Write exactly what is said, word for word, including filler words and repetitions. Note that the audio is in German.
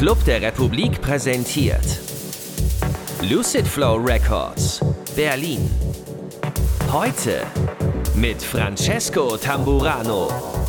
Club der Republik präsentiert Lucid Flow Records, Berlin. Heute mit Francesco Tamburano.